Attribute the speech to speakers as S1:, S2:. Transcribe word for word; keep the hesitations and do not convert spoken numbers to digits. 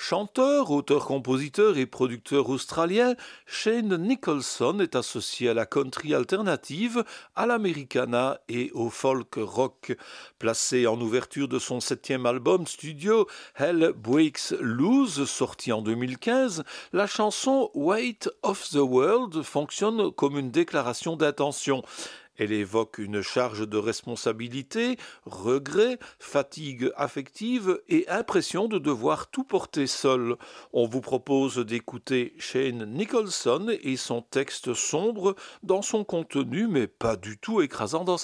S1: Chanteur, auteur-compositeur et producteur australien, Shane Nicholson est associé à la country alternative, à l'americana et au folk rock. Placé en ouverture de son septième album studio Hell Breaks Loose, sorti en deux mille quinze, la chanson Weight of the World fonctionne comme une déclaration d'intention. Elle évoque une charge de responsabilité, regret, fatigue affective et impression de devoir tout porter seul. On vous propose d'écouter Shane Nicholson et son texte sombre dans son contenu, mais pas du tout écrasant dans